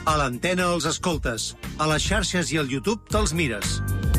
A l'antena els escoltes, a les xarxes i al YouTube te'ls mires.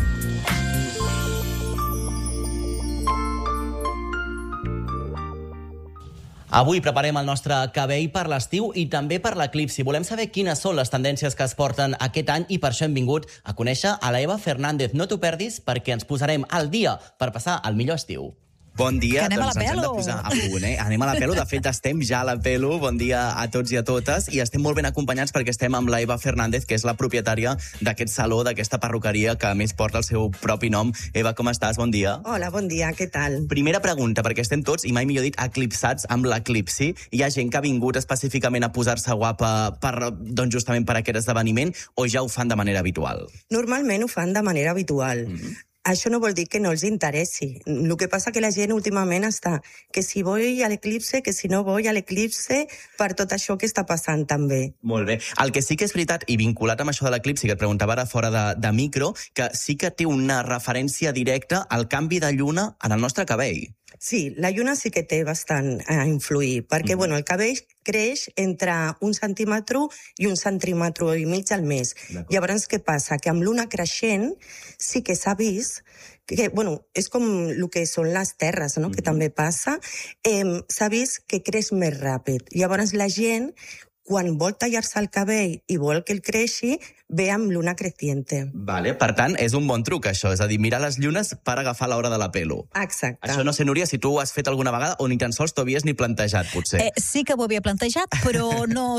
Avui preparem el nostre cabell per l'estiu i també per l'eclipsi. Volem saber quines són les tendències que es porten aquest any i per això hem vingut a conèixer a la Eva Fernández. No t'ho perdis perquè ens posarem al dia per passar el millor estiu. Bon dia, doncs ens hem de posar a punt, Anem a la pelo, de fet estem ja a la pelo. Bon dia a tots i a totes. I estem molt ben acompanyats perquè estem amb la Eva Fernández, que és la propietària d'aquest saló, d'aquesta perruqueria, que a més porta el seu propi nom. Eva, com estàs? Bon dia. Hola, bon dia, què tal? Primera pregunta, perquè estem tots, i mai millor dit, eclipsats amb l'eclipsi. Hi ha gent que ha vingut específicament a posar-se guapa doncs justament per aquest esdeveniment, o ja ho fan de manera habitual? Normalment ho fan de manera habitual. Això no vol dir que no els interessi. El que passa que la gent últimament està que si voy a l'eclipse, que si no voy a l'eclipse, per tot això que està passant també. Molt bé. El que sí que és veritat, i vinculat amb això de l'eclipsi, que et preguntava ara fora de micro, que sí que té una referència directa al canvi de lluna en el nostre cabell. Sí, la lluna sí que té bastant a influir, perquè bueno, el cabell creix entre 1 centímetre i 1 centímetre i mig al mes. Llavors, què passa? Que amb l'una creixent sí que s'ha vist que, bueno, és com el que són les terres, no? Que també passa, s'ha vist que creix més ràpid. Llavors la gent, quan vol tallar-se el cabell i vol que el creixi, ve amb l'una creciente. Vale, per tant, és un bon truc, això. És a dir, mirar les llunes per agafar l'hora de la pelo. Exacte. Això no sé, Núria, si tu ho has fet alguna vegada o ni tan sols t'ho havies ni plantejat, potser. Sí que ho havia plantejat, però no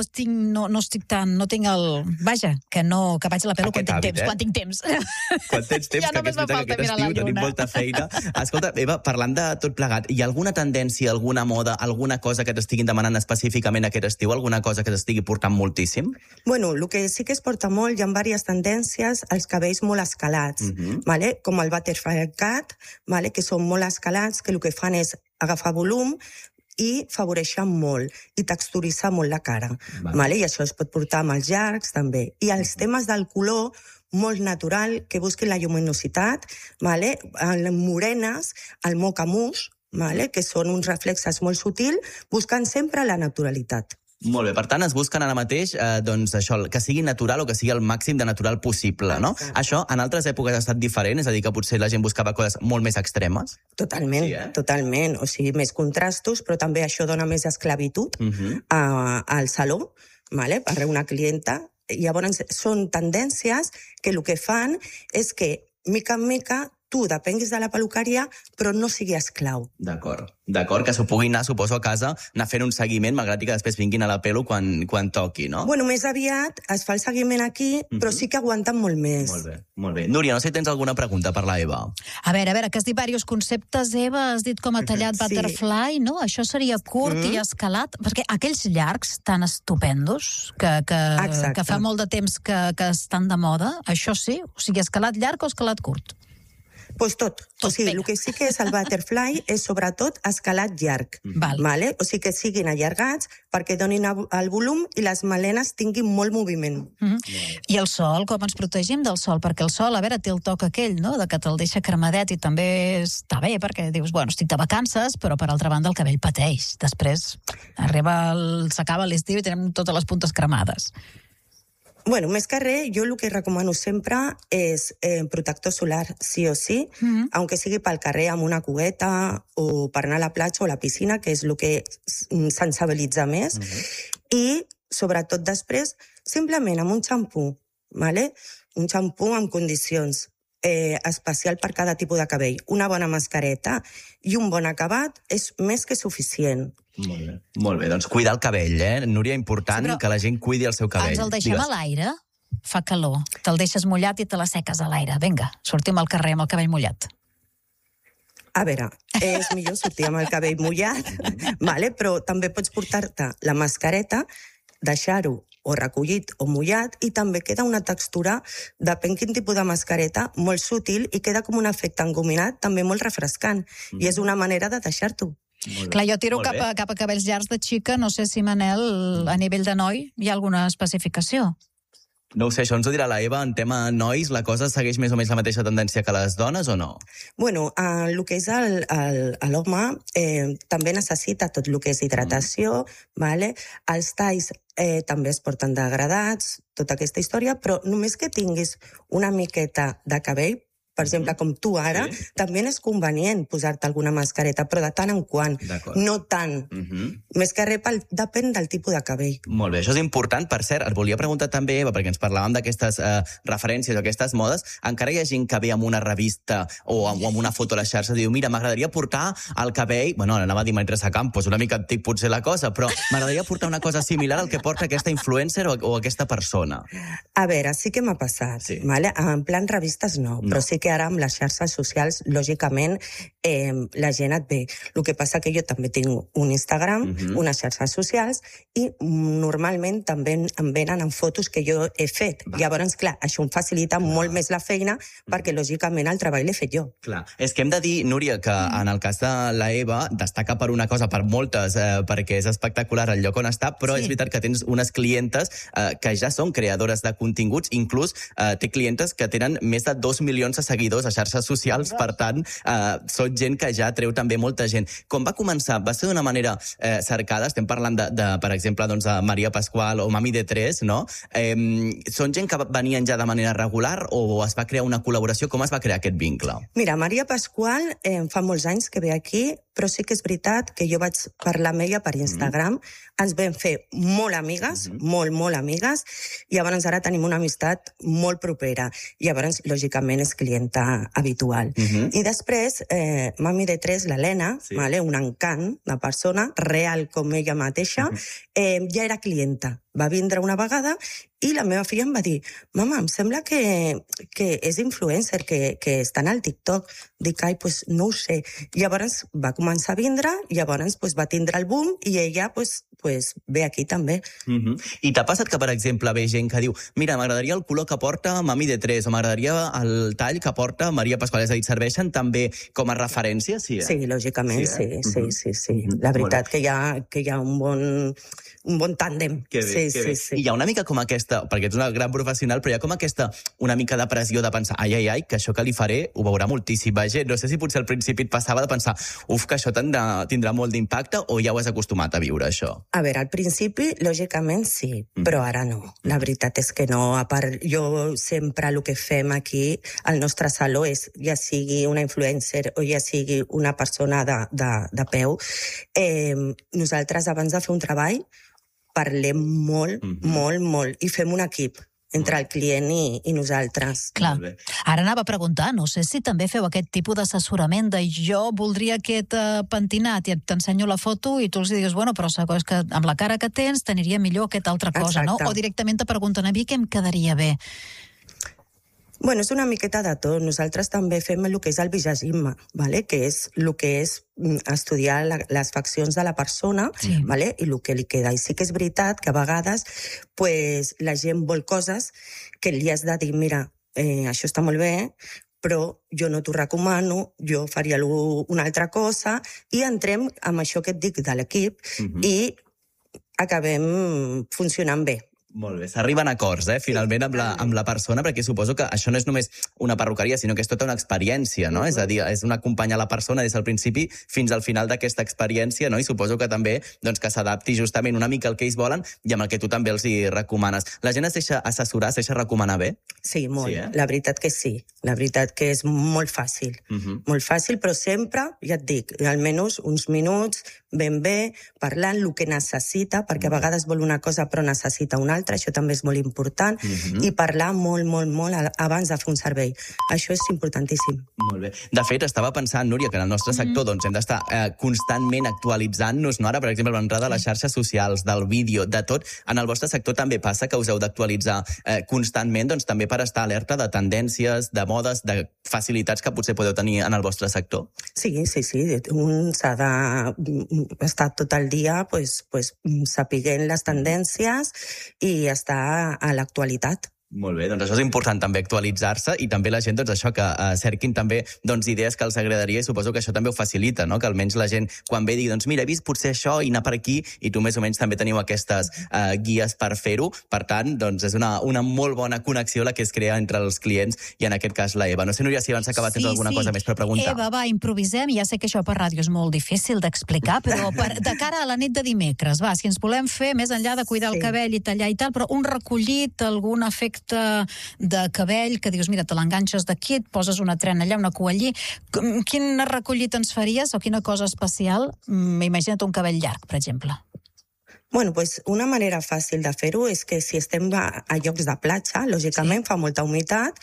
tinc el... Vaja, que vaig a la pelo quan tinc temps. Quan tens temps, ja que aquest estiu tenim molta feina. Escolta, Eva, parlant de tot plegat, hi ha alguna tendència, alguna moda, alguna cosa que t'estiguin demanant específicament aquest estiu? Alguna cosa que t'estigui portant moltíssim? Bueno, el que sí que es porta molt, hi ha diverses tendències, els cabells molt escalats, vale? Com el butterfly cut, vale? Que són molt escalats, que el que fan és agafar volum i favoreixen molt, i texturitzar molt la cara. Vale? I això es pot portar amb els llargs, també. I els temes del color, molt natural, que busquin la lluminositat, vale? Morenes, el mocha mousse, vale? Que són uns reflexes molt sutils, buscant sempre la naturalitat. Molt bé, per tant, es busquen ara mateix doncs això, que sigui natural o que sigui el màxim de natural possible, no? Això en altres èpoques ha estat diferent? És a dir, que potser la gent buscava coses molt més extremes? Totalment, totalment. O sigui, més contrastos, però també això dona més esclavitud al saló, vale? Per una clienta. Llavors, són tendències que el que fan és que, mica en mica, tu depenguis de la peluqueria, però no sigui esclau. D'acord, que s'ho puguin anar, suposo, a casa, anar fent un seguiment, malgrat que després vinguin a la pelo quan toqui, no? Bueno, més aviat es fa el seguiment aquí, però sí que aguanten molt més. Molt bé. Núria, no sé si tens alguna pregunta per la Eva. A veure, que has dit diversos conceptes, Eva, has dit com ha tallat butterfly, no? Això seria curt i escalat, perquè aquells llargs tan estupendos, que fa molt de temps que estan de moda, això sí? O sigui, escalat llarg o escalat curt? Pues tot. O sigui, el que sí que és el butterfly és sobretot escalat llarg. Vale? O sigui, que siguin allargats perquè donin el volum i les melenes tinguin molt moviment. I el sol, com ens protegim del sol? Perquè el sol, a veure, té el toc aquell, no?, de que te'l deixa cremadet i també està bé, perquè dius, bueno, estic de vacances, però per altra banda el cabell pateix. Després s'acaba l'estiu i tenim totes les puntes cremades. Bueno, més que res, jo el que recomano sempre és protector solar, sí o sí, aunque sigui pel carrer amb una cugueta o per anar a la platja o a la piscina, que és el que sensibilitza més, i sobretot després, simplement amb un xampú, vale? Un xampú amb condicions especial per cada tipus de cabell. Una bona mascareta i un bon acabat és més que suficient. Molt bé, doncs cuidar el cabell, Núria, important que la gent cuidi el seu cabell. Ens el deixem a l'aire? Fa calor. Te'l deixes mullat i te l'asseques a l'aire. Vinga, sortim al carrer amb el cabell mullat. A veure, és millor sortir amb el cabell mullat, vale? Però també pots portar-te la mascareta, deixar-ho o recollit o mullat, i també queda una textura, depèn quin tipus de mascareta, molt sutil i queda com un efecte engominat, també molt refrescant. I és una manera de deixar-t'ho. Clar, jo tiro cap a cabells llargs de xica, no sé si, Manel, a nivell de noi, hi ha alguna especificació? No ho sé, això ens ho dirà la Eva. En tema nois, la cosa segueix més o menys la mateixa tendència que les dones o no? Bueno, el que és l'home també necessita tot el que és hidratació, vale? Els talls també es porten degradats, tota aquesta història, però només que tinguis una miqueta de cabell, per exemple, com tu ara, també és convenient posar-te alguna mascareta, però de tant en quant, no tant. Més que res depèn del tipus de cabell. Molt bé, això és important. Per cert, et volia preguntar també, Eva, perquè ens parlàvem d'aquestes referències o aquestes modes, encara hi ha gent que ve amb una revista o amb una foto a la xarxa i diu, mira, m'agradaria portar el cabell, bueno, anava a dir Teresa Campos, una mica antic potser la cosa, però m'agradaria portar una cosa similar al que porta aquesta influencer o aquesta persona. A veure, sí que m'ha passat, vale? En plan revistes no, però sí que ara amb les xarxes socials, lògicament, la gent et ve. El que passa que jo també tinc un Instagram, unes xarxes socials, i normalment també em venen en fotos que jo he fet. Llavors, clar, això em facilita molt més la feina, perquè lògicament el treball l'he fet jo. Clar. És que hem de dir, Núria, que en el cas de la Eva destaca per una cosa, per moltes, perquè és espectacular el lloc on està, però és veritat que tens unes clientes que ja són creadores de continguts, inclús té clientes que tenen més de 2 milions de seguidors a xarxes socials, per tant, són gent que ja treu també molta gent. Com va començar? Va ser d'una manera cercada? Estem parlant per exemple, de Maria Pasqual o Mami de 3, no? Són gent que venien ja de manera regular o es va crear una col·laboració? Com es va crear aquest vincle? Mira, Maria Pasqual fa molts anys que ve aquí, però sí que és veritat que jo vaig parlar amb ella per Instagram, ens vam fer molt amigues, molt amigues, i llavors ara tenim una amistat molt propera. Llavors, lògicament, és clienta habitual. I després, Mami de 3, l'Helena, un encant de persona, real com ella mateixa, ja era clienta. Va vindre una vegada i la meva filla em va dir, mama, em sembla que és influencer, que està al TikTok. Dic, ai, doncs no ho sé. Llavors va començar a vindre, llavors va tindre el boom i ella ve aquí també. I t'ha passat que, per exemple, ve gent que diu, mira, m'agradaria el color que porta Mami de 3 o m'agradaria el tall que porta Maria Pasqual? És a dir, serveixen també com a referència? Sí, lògicament, sí. La veritat que hi ha un bon tàndem. Sí. I hi ha una mica com aquesta, perquè ets una gran professional, però hi ha com aquesta una mica de pressió de pensar, ai, que això que li faré ho veurà moltíssima gent. No sé si potser al principi et passava de pensar, que això tindrà molt d'impacte, o ja ho has acostumat a viure, això? A veure, al principi, lògicament sí, però ara no. La veritat és que no. A part, jo sempre el que fem aquí al nostre saló és, ja sigui una influencer o ja sigui una persona de peu, nosaltres abans de fer un treball parlem molt, i fem un equip entre el client i nosaltres. Clar. Ara anava a preguntar, no sé si també feu aquest tipus d'assessorament de jo voldria aquest pentinat i t'ensenyo la foto i tu els digues, bueno, però és que amb la cara que tens t'aniria millor aquesta altra cosa, no? O directament te pregunten a mi què em quedaria bé. Bueno, és una miqueta de tot. Nosaltres també fem el que és el visagisme, ¿vale? Que és el que és estudiar les faccions de la persona, ¿vale? I el que li queda. I sí que és veritat que a vegades la gent vol coses que li has de dir, mira, això està molt bé, però jo no t'ho recomano, jo faria una altra cosa, i entrem amb això que et dic de l'equip i acabem funcionant bé. Molt bé, s'arriben a acords, finalment, amb la persona, perquè suposo que això no és només una perruqueria, sinó que és tota una experiència, no? És a dir, és un acompanyar la persona des del principi fins al final d'aquesta experiència, no? I suposo que també que s'adapti justament una mica al que ells volen i amb el que tu també els hi recomanes. La gent es deixa assessorar, es deixa recomanar bé? Sí, molt. La veritat que sí. La veritat que és molt fàcil. Molt fàcil, però sempre, ja et dic, almenys uns minuts, ben bé, parlant el que necessita, perquè a vegades vol una cosa però necessita una altra, això també és molt important, i parlar molt abans de fer un servei. Això és importantíssim. Molt bé. De fet, estava pensant, Núria, que en el nostre sector hem d'estar constantment actualitzant-nos, no? Ara, per exemple, l'entrada de les xarxes socials, del vídeo, de tot. En el vostre sector també passa que us heu d'actualitzar constantment, també per estar alerta de tendències, de modes, de facilitats que potser podeu tenir en el vostre sector? Sí. Un s'ha d'estar tot el dia sapiguent les tendències i estar a l'actualitat. Molt bé, doncs això és important també actualitzar-se i també la gent, doncs això, que cerquin també idees que els agradaria i suposo que això també ho facilita, no? Que almenys la gent quan ve digui, doncs mira, he vist potser això i anar per aquí i tu més o menys també teniu aquestes guies per fer-ho. Per tant, doncs és una molt bona connexió la que es crea entre els clients i en aquest cas la Eva. No sé, Núria, si abans acabat tens alguna cosa més per preguntar. Eva, va, improvisem. Ja sé que això per ràdio és molt difícil d'explicar, però de cara a la nit de dimecres, va, si ens volem fer, més enllà de cuidar el cabell i tallar i tal, però un recollit, algun efecte de cabell que dius, mira, te l'enganxes d'aquí, et poses una trena allà, una cua allí. Quin recollit ens faries o quina cosa especial? Imagina't un cabell llarg, per exemple. Bueno, pues una manera fàcil de fer-ho és que si estem a llocs de platja, lògicament fa molta humitat,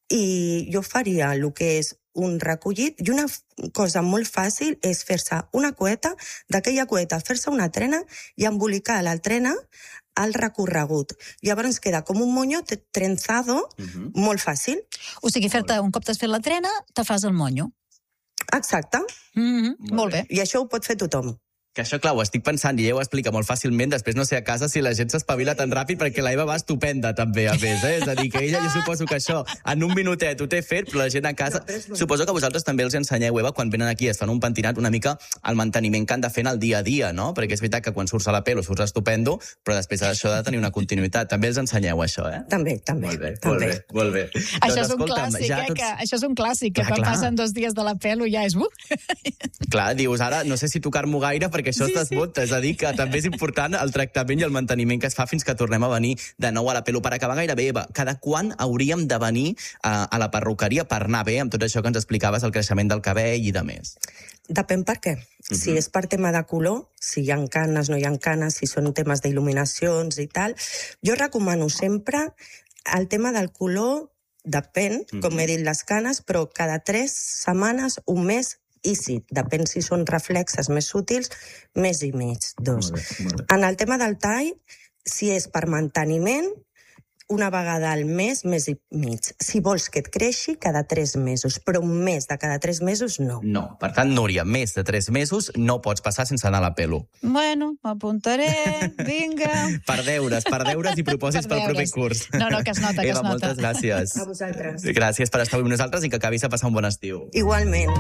i jo faria el que és un recollit, i una cosa molt fàcil és fer-se una cueta, d'aquella cueta fer-se una trena i embolicar la trena al recorregut. Llavors queda com un moño trenzado, molt fàcil. O sigui, fer-te un cop t'has fet la trena, te fas el monyo. Exacte. Molt bé. I això ho pot fer tothom. Que això, clar, ho estic pensant i ella ho explica molt fàcilment, després no sé a casa si la gent s'espavila tan ràpid perquè la Eva va estupenda també, a més, És a dir, que ella jo suposo que això en un minutet ho té fet, però la gent a casa... Suposo que vosaltres també els ensenyeu, Eva, quan venen aquí i es fan un pentinat, una mica el manteniment que han de fer en el dia a dia, no? Perquè és veritat que quan surts a la pelo surts estupendo, però després això ha de tenir una continuïtat. També els ensenyeu això, També. Molt bé. Això és un clàssic, això és un clàssic, que quan passen 2 dies de la pelo ja és... Clar, dius, ara no sé si tocar-m'ho gaire perquè això es desmunta, és a dir, que també és important el tractament i el manteniment que es fa fins que tornem a venir de nou a la pelo. Per acabar gairebé, Eva, cada quan hauríem de venir a la perruqueria per anar bé amb tot això que ens explicaves, el creixement del cabell i de més? Depèn per què. Si és per tema de color, si hi ha canes, no hi ha canes, si són temes d'il·luminacions i tal, jo recomano sempre el tema del color, depèn, com he dit, les canes, però cada 3 setmanes, un mes, i sí, depèn si són reflexes més útils, mes i mig, 2. En el tema del tall, si és per manteniment, una vegada al mes i mig. Si vols que et creixi, cada 3 mesos, però un mes de cada 3 mesos, no. No, per tant, Núria, més de 3 mesos no pots passar sense anar a la pelo. Bueno, m'apuntaré, vinga. Per deures i propòsits pel proper curs. No, que es nota, Eva, moltes gràcies. A vosaltres. Gràcies per estar amb nosaltres i que acabis de passar un bon estiu. Igualment.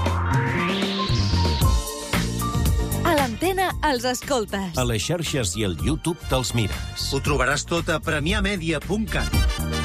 A l'Antena els escoltes. A les xarxes i al YouTube te'ls mires. Ho trobaràs tot a premiamedia.cat.